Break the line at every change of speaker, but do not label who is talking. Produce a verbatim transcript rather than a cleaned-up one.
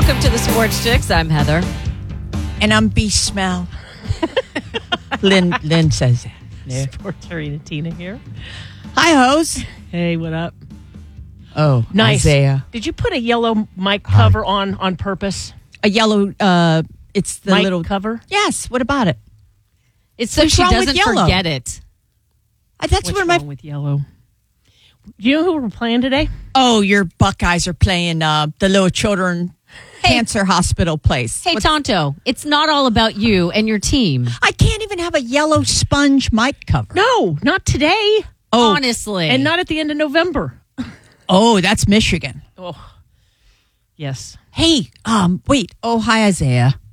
Welcome to the Sports Chicks. I'm Heather.
And I'm Beast Smell. Lynn, Lynn says that.
Yeah. Sports Arena Tina here.
Hi, hoes.
Hey, what up?
Oh,
Nice.
Isaiah.
Did you put a yellow mic cover on on purpose?
A yellow, uh, it's the
mic
little
cover?
Yes, what about it?
It's so
What's
she
wrong with
doesn't
yellow?
forget it.
Uh, That's
What's
where
wrong
my.
with yellow? Do you know who we're playing today?
Oh, your Buckeyes are playing uh, the little children cancer hospital place.
Hey,
What-
Tonto, it's not all about you and your team.
I can't even have a yellow sponge mic cover.
No, not today.
Oh,
Honestly.
And not at the end of November.
oh, that's Michigan.
Oh, yes.
Hey, um, wait. Oh, hi, Isaiah.